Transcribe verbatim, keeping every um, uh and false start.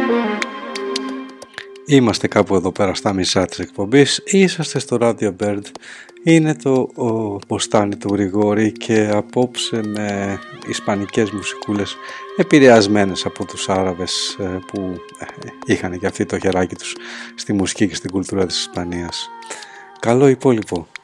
Είμαστε κάπου εδώ πέρα στα μισά της εκπομπής. Είσαστε στο Radio Bird. Είναι το ο ποστάνι του Γρηγόρη και απόψε με ισπανικές μουσικούλες επηρεασμένες από τους Άραβες που είχαν και αυτοί το χεράκι τους στη μουσική και στην κουλτούρα της Ισπανίας. Καλό υπόλοιπο.